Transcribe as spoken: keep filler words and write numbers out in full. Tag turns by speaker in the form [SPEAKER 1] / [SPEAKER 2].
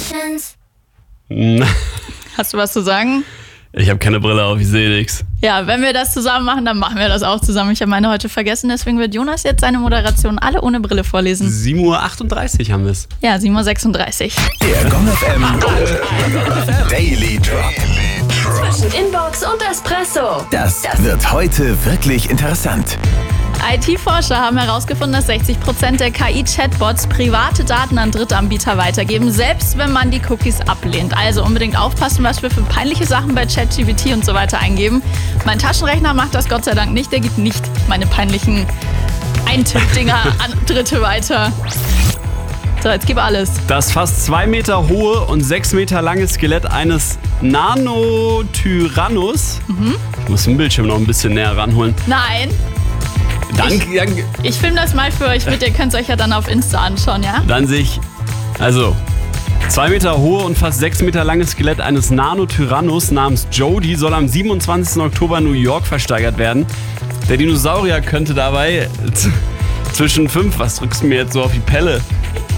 [SPEAKER 1] Hast du was zu sagen?
[SPEAKER 2] Ich habe keine Brille auf, ich sehe nichts.
[SPEAKER 1] Ja, wenn wir das zusammen machen, dann machen wir das auch zusammen. Ich habe meine heute vergessen, deswegen wird Jonas jetzt seine Moderation alle ohne Brille vorlesen.
[SPEAKER 2] sieben Uhr achtunddreißig haben wir es.
[SPEAKER 1] Ja, sieben Uhr sechsunddreißig.
[SPEAKER 3] Der Gong F M Daily Drop.
[SPEAKER 4] Zwischen Inbox und Espresso.
[SPEAKER 3] Das wird heute wirklich interessant.
[SPEAKER 1] I T-Forscher haben herausgefunden, dass sechzig Prozent der K I-Chatbots private Daten an Drittanbieter weitergeben, selbst wenn man die Cookies ablehnt. Also unbedingt aufpassen, was wir für peinliche Sachen bei ChatGPT und so weiter eingeben. Mein Taschenrechner macht das Gott sei Dank nicht. Der gibt nicht meine peinlichen Eintipp-Dinger an Dritte weiter. So, jetzt gib alles.
[SPEAKER 2] Das fast zwei Meter hohe und sechs Meter lange Skelett eines Nanotyrannus. Mhm. Ich muss den Bildschirm noch ein bisschen näher ranholen.
[SPEAKER 1] Nein.
[SPEAKER 2] Danke.
[SPEAKER 1] Ich,
[SPEAKER 2] danke.
[SPEAKER 1] ich filme das mal für euch mit, ihr könnt es euch ja dann auf Insta anschauen, ja?
[SPEAKER 2] Dann sehe ich, also, zwei Meter hohe und fast sechs Meter lange Skelett eines Nanotyrannus namens Jody soll am siebenundzwanzigsten Oktober in New York versteigert werden. Der Dinosaurier könnte dabei z- zwischen fünf, was drückst du mir jetzt so auf die Pelle?